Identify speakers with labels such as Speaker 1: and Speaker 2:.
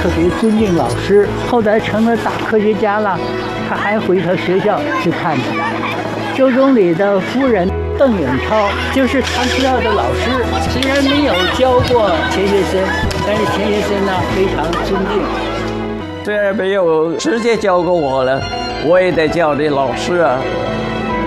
Speaker 1: 别尊敬老师，后来成了大科学家了，他还回他学校去看他。周总理的夫人邓颖超就是他学校的老师，虽然没有教过钱学森，但是钱学森呢非常尊敬。
Speaker 2: 虽然没有直接教过我了，我也得叫你老师啊。